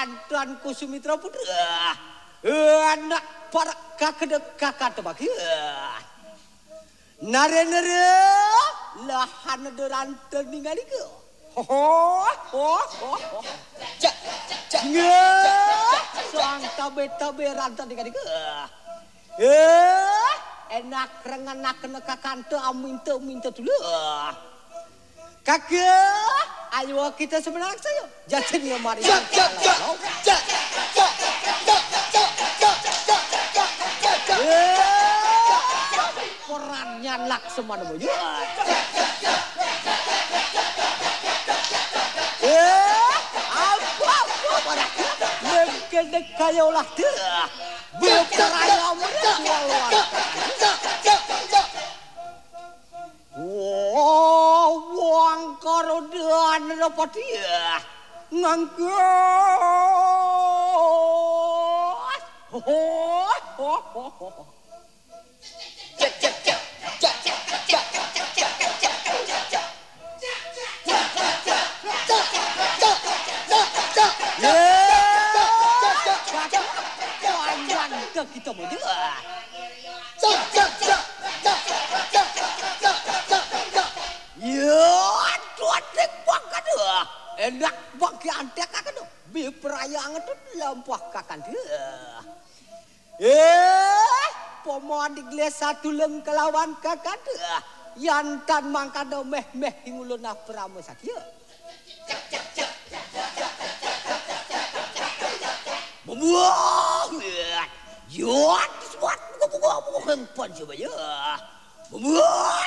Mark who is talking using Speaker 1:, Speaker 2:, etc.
Speaker 1: Tuanku Sumitra Putra. Anak para kakak bagi. Nare lahan deranten ningali ke. Ho. Sang tabe ranten ningali ke. Enak renganak kena kakante minta dulu. Kakak, ayo kita sebenarnya saja. Jadi mari. Perannya Laksmana boyo. Apa pada mungkin kayo lah dah. Berperaya muda. Wong karodan dapat dia ngangkut. Kita mau dia. Ya, tuan tembak kan dia. Enak bagi antek kan dia. Bi perayaan itu lampah kakan dia. Pemodik le satu leng kelawan kakan dia. Yantan mangkado meh hingulun pramu sakya. Membuang. Yot, buat buku hempon coba ya. Membuat.